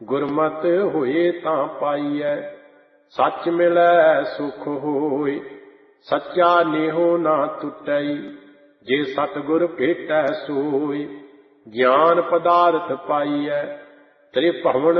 ਗੁਰਮਤਿ ਹੋਏ ਤਾਂ ਪਾਈਐ। ਸੱਚ ਮਿਲੈ ਸੁਖ ਹੋਇ, ਸੱਚਾ ਨੇਹੋ ਨਾ ਟੁੱਟਈ। ਜੇ ਸਤਿਗੁਰ ਭੇਟੈ ਸੋਇ, ਗਿਆਨ ਪਦਾਰਥ ਪਾਈਐ। ਤ੍ਰਿਭਵਨ